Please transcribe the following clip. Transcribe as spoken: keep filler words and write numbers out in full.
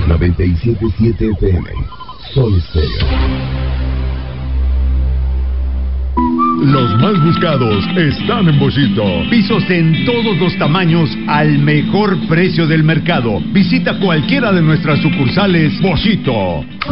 noventa y siete punto siete F M. Sol Estéreo. Los más buscados están en Bollito. Pisos en todos los tamaños al mejor precio del mercado. Visita cualquiera de nuestras sucursales. Bollito.